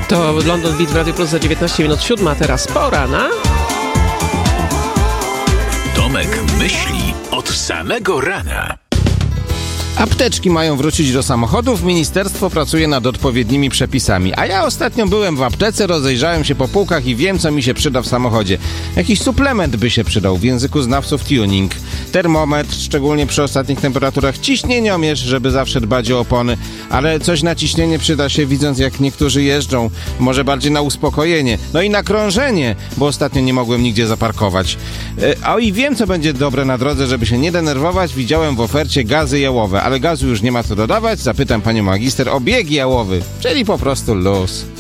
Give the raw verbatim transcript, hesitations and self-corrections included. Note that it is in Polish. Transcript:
To London Beat w Radio Plus za dziewiętnaście minut siódma, teraz pora na... Tomek myśli od samego rana. Apteczki mają wrócić do samochodów, ministerstwo pracuje nad odpowiednimi przepisami. A ja ostatnio byłem w aptece, rozejrzałem się po półkach i wiem, co mi się przyda w samochodzie. Jakiś suplement by się przydał, w języku znawców tuning. Termometr, szczególnie przy ostatnich temperaturach. Ciśnieniomierz, żeby zawsze dbać o opony. Ale coś na ciśnienie przyda się, widząc jak niektórzy jeżdżą. Może bardziej na uspokojenie. No i na krążenie, bo ostatnio nie mogłem nigdzie zaparkować. A i wiem, co będzie dobre na drodze, żeby się nie denerwować. Widziałem w ofercie gazy jałowe. Ale gazu już nie ma co dodawać, zapytam panią magister o bieg jałowy, czyli po prostu luz.